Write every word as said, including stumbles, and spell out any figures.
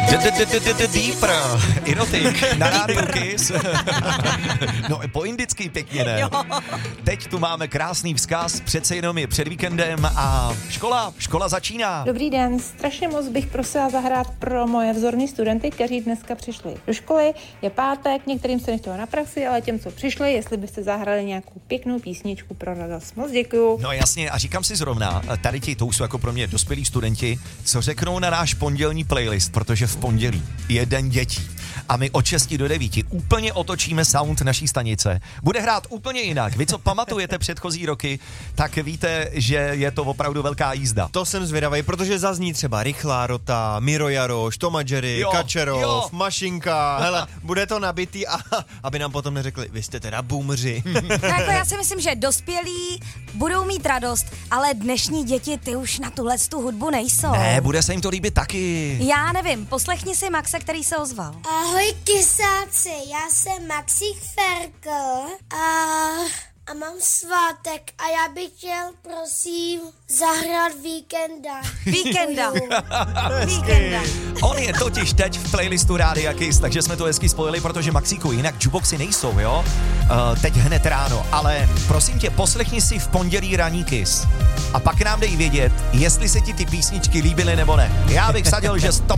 Deeper, erotik, na rádiu Kiss. No po indicky pěkně, ne? Teď tu máme krásný vzkaz, přece jenom je před víkendem a škola, škola začíná. Dobrý den, strašně moc bych prosila zahrát pro moje vzorní studenty, kteří dneska přišli do školy. Je pátek, některým se nechtělo na praxi, ale těm, co přišli, jestli byste zahrali nějakou pěknou písničku pro radost. Moc děkuju. No jasně, a říkám si zrovna, tady ti, to už jsou jako pro mě dospělí studenti, co řeknou na náš pondělní playlist, protože v pondělí je den dětí. A my od šesti do devíti úplně otočíme sound naší stanice. Bude hrát úplně jinak. Vy, co pamatujete předchozí roky, tak víte, že je to opravdu velká jízda. To jsem zvědavý, protože zazní třeba Rychlá rota, Miro Jaroš, Toma Jerry, jo, Kačerov, jo. Mašinka. Hele, bude to nabitý a aby nám potom neřekli, vy jste teda boomři. No jako já si myslím, že dospělí budou mít radost, ale dnešní děti, ty už na tuhle tu hudbu nejsou. Ne, bude se jim to líbit taky. Já nevím, poslechni si Maxe, který se ozval. Ahoj kysáci, já jsem Maxík Ferkl a, a mám svátek a já bych chtěl, prosím, zahrát Víkenda. Víkenda. Víkenda. On je totiž teď v playlistu Rádia Kiss, takže jsme to hezky spojili, protože Maxíku, jinak jukeboxy nejsou, jo? Uh, teď hned ráno, ale prosím tě, poslechni si v pondělí ranní Kiss a pak nám dej vědět, jestli se ti ty písničky líbily nebo ne. Já bych sadil, že sto